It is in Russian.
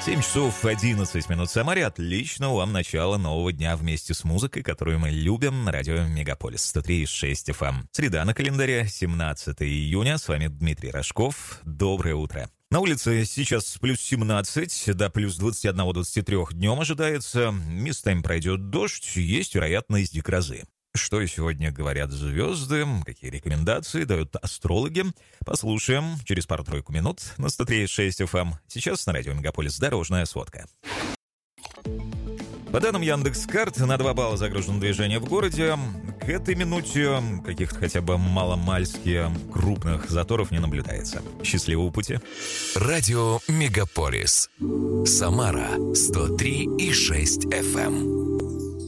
7 часов 11 минут в Самаре. Отлично вам начало нового дня вместе с музыкой, которую мы любим на радио Мегаполис 103.6 FM. Среда на календаре, 17 июня. С вами Дмитрий Рожков. Доброе утро. На улице сейчас плюс 17 до плюс 21-23 днем ожидается. Местами пройдет дождь, есть вероятность грозы. Что сегодня говорят звезды, какие рекомендации дают астрологи, послушаем через пару-тройку минут на 103.6 FM. Сейчас на радио Мегаполис дорожная сводка. По данным Яндекс.Карт, на 2 балла загружено движение в городе. К этой минуте каких-то хотя бы маломальски крупных заторов не наблюдается. Счастливого пути. Радио Мегаполис. Самара 103.6 FM.